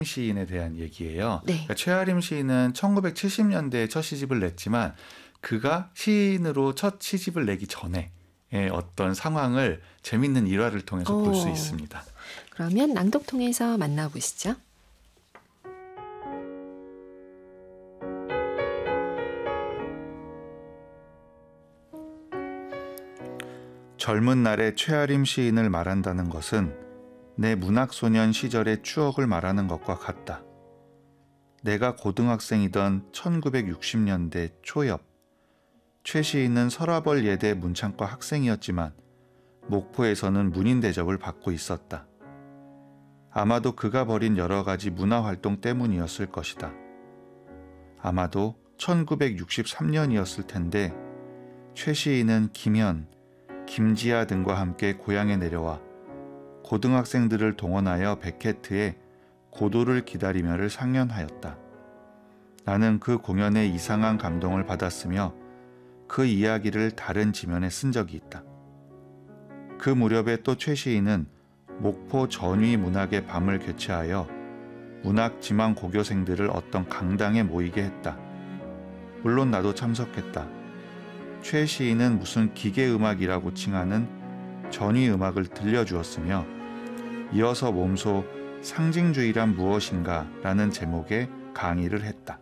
시인에 대한 얘기예요. 네. 그러니까 최아림 시인은 1970년대에 첫 시집을 냈지만 그가 시인으로 첫 시집을 내기 전에 어떤 상황을 재밌는 일화를 통해서 볼 수 있습니다. 그러면 낭독 통해서 만나보시죠. 젊은 날의 최아림 시인을 말한다는 것은 내 문학소년 시절의 추억을 말하는 것과 같다. 내가 고등학생이던 1960년대 초엽, 최 시인은 서라벌 예대 문창과 학생이었지만 목포에서는 문인 대접을 받고 있었다. 아마도 그가 벌인 여러 가지 문화활동 때문이었을 것이다. 아마도 1963년이었을 텐데 최 시인은 김현, 김지아 등과 함께 고향에 내려와 고등학생들을 동원하여 백해트에 고도를 기다리며를 상연하였다. 나는 그 공연에 이상한 감동을 받았으며 그 이야기를 다른 지면에 쓴 적이 있다. 그 무렵에 또 최 시인은 목포 전위 문학의 밤을 개최하여 문학 지망 고교생들을 어떤 강당에 모이게 했다. 물론 나도 참석했다. 최 시인은 무슨 기계음악이라고 칭하는 전위음악을 들려주었으며 이어서 몸소 상징주의란 무엇인가 라는 제목의 강의를 했다.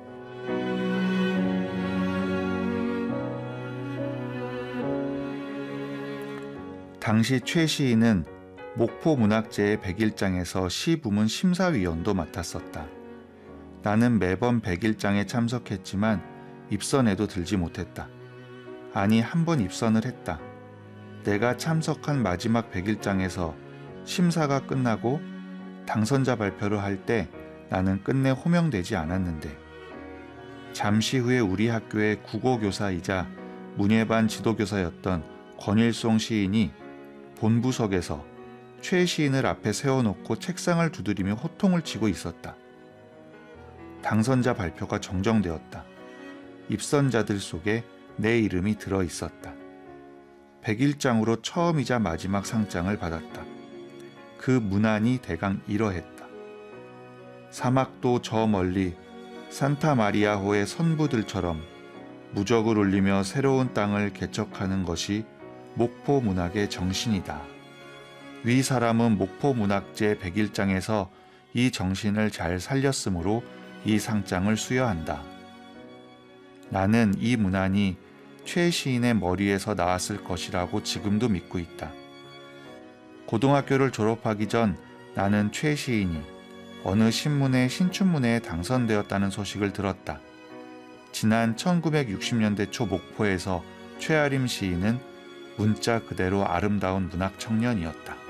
당시 최 시인은 목포 문학제의 100일장에서 시부문 심사위원도 맡았었다. 나는 매번 100일장에 참석했지만 입선에도 들지 못했다. 아니, 한 번 입선을 했다. 내가 참석한 마지막 100일장에서 심사가 끝나고 당선자 발표를 할 때 나는 끝내 호명되지 않았는데 잠시 후에 우리 학교의 국어교사이자 문예반 지도교사였던 권일송 시인이 본부석에서 최 시인을 앞에 세워놓고 책상을 두드리며 호통을 치고 있었다. 당선자 발표가 정정되었다. 입선자들 속에 내 이름이 들어있었다. 100일장으로 처음이자 마지막 상장을 받았다. 그 문안이 대강 이러했다. 사막도 저 멀리 산타마리아호의 선부들처럼 무적을 울리며 새로운 땅을 개척하는 것이 목포 문학의 정신이다. 위 사람은 목포 문학제 100일장에서 이 정신을 잘 살렸으므로 이 상장을 수여한다. 나는 이 문안이 최 시인의 머리에서 나왔을 것이라고 지금도 믿고 있다. 고등학교를 졸업하기 전 나는 최 시인이 어느 신문의 신춘문예에 당선되었다는 소식을 들었다. 지난 1960년대 초 목포에서 최아림 시인은 문자 그대로 아름다운 문학 청년이었다.